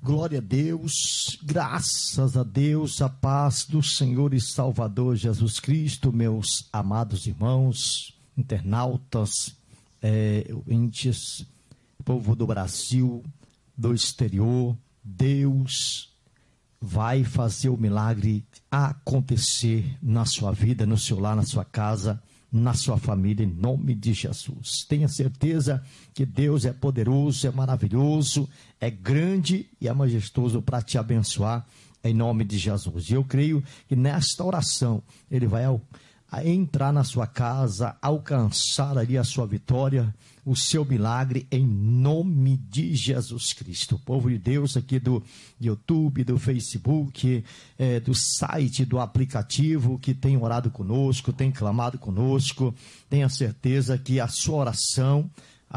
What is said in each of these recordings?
Glória a Deus, graças a Deus, a paz do Senhor e Salvador Jesus Cristo, meus amados irmãos, internautas, ouvintes, povo do Brasil, do exterior. Deus vai fazer o milagre acontecer na sua vida, no seu lar, na sua casa, na sua família, em nome de Jesus. Tenha certeza que Deus é poderoso, é maravilhoso, é grande e é majestoso para te abençoar, em nome de Jesus. E eu creio que nesta oração Ele vai entrar na sua casa, alcançar ali a sua vitória, o seu milagre, em nome de Jesus Cristo. O povo de Deus aqui do YouTube, do Facebook, do site, do aplicativo, que tem orado conosco, tem clamado conosco, tenha certeza que a sua oração,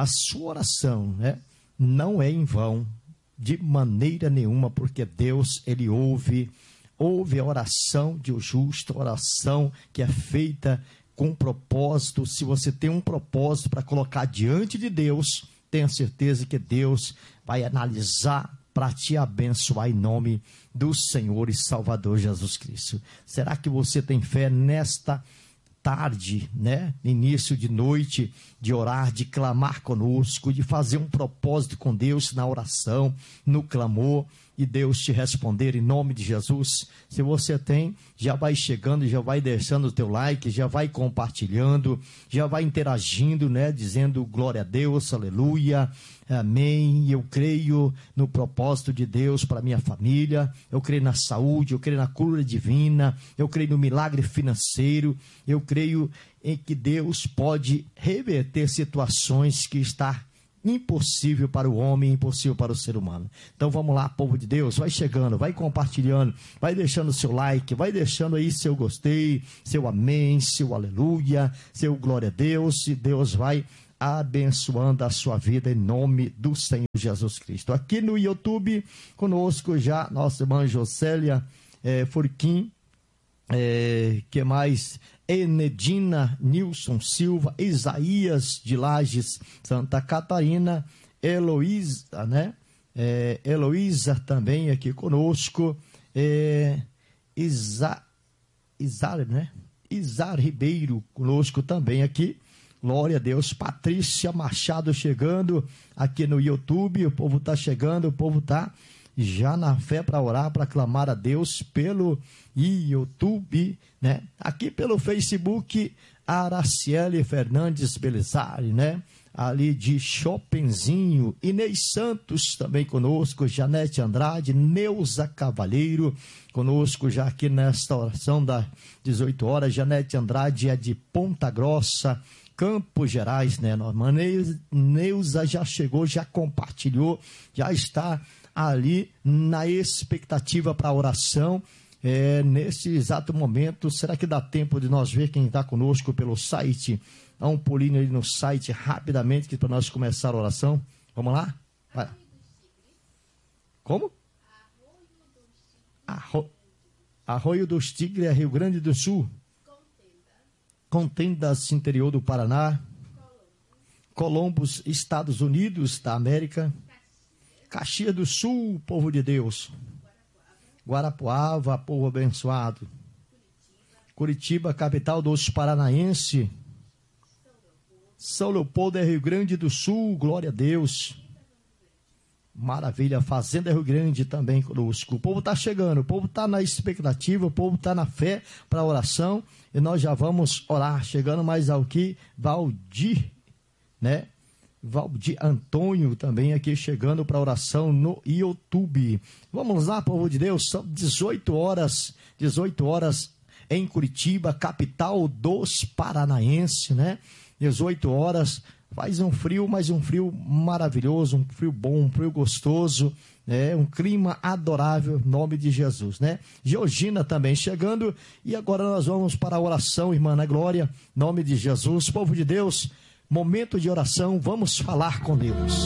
né, não é em vão, de maneira nenhuma, porque Deus, Ele ouve a oração de um justo, oração que é feita com propósito. Se você tem um propósito para colocar diante de Deus, tenha certeza que Deus vai analisar para te abençoar em nome do Senhor e Salvador Jesus Cristo. Será que você tem fé nesta tarde, né? Início de noite, de orar, de clamar conosco, de fazer um propósito com Deus na oração, no clamor, e Deus te responder em nome de Jesus? Se você tem, já vai chegando, já vai deixando o teu like, já vai compartilhando, já vai interagindo, né? Dizendo glória a Deus, aleluia, amém. Eu creio no propósito de Deus para minha família, eu creio na saúde, eu creio na cura divina, eu creio no milagre financeiro, eu creio em que Deus pode reverter situações que está impossível para o homem, impossível para o ser humano. Então vamos lá, povo de Deus, vai chegando, vai compartilhando, vai deixando seu like, vai deixando aí seu gostei, seu amém, seu aleluia, seu glória a Deus, e Deus vai abençoando a sua vida em nome do Senhor Jesus Cristo. Aqui no YouTube, conosco já nossa irmã Josélia Furquim, que mais? Enedina Nilson Silva, Isaías de Lages, Santa Catarina, Heloísa, né? Heloísa também aqui conosco, Isar, né? Isar Ribeiro conosco também aqui, glória a Deus. Patrícia Machado chegando aqui no YouTube, o povo está chegando, o povo está já na fé para orar, para clamar a Deus pelo YouTube, né? Aqui pelo Facebook, Araciele Fernandes Belizari, né? Ali de Chopinzinho, Inês Santos também conosco, Janete Andrade, Neuza Cavalheiro conosco já aqui nesta oração das 18 horas. Janete Andrade é de Ponta Grossa, Campos Gerais, né? Neuza já chegou, já compartilhou, já está ali na expectativa para a oração, nesse exato momento. Será que dá tempo de nós ver quem está conosco pelo site? Dá um pulinho ali no site rapidamente, para nós começar a oração. Vamos lá? Vai. Como? Arroio dos Tigres, Rio Grande do Sul. Contendas, interior do Paraná. Colombos, Estados Unidos da América. Caxias do Sul, povo de Deus. Guarapuava, povo abençoado. Curitiba, capital dos paranaense. São Leopoldo é Rio Grande do Sul, glória a Deus. Maravilha, Fazenda Rio Grande também conosco. O povo está chegando, o povo está na expectativa, o povo está na fé para a oração. E nós já vamos orar. Chegando mais aqui, Valdir, né? Valdir Antônio também aqui chegando para oração no YouTube. Vamos lá, povo de Deus, são 18 horas em Curitiba, capital dos paranaenses, né? 18 horas, faz um frio, mas um frio maravilhoso, um frio bom, um frio gostoso, né? Um clima adorável, em nome de Jesus, né? Georgina também chegando, e agora nós vamos para a oração, irmã Ana Glória, em nome de Jesus. Povo de Deus, momento de oração, vamos falar com Deus.